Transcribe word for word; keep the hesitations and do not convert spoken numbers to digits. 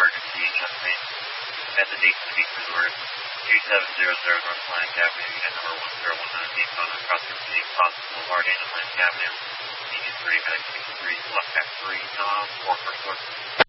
emergency estimate at the Dayton Beach Resort, two seven zero zero North Atlantic Avenue, unit number one zero one nine Daytona, across the City Plaza Boulevard and Atlantic Avenue. D D three, medic six three, left back three, Tom, four first floor.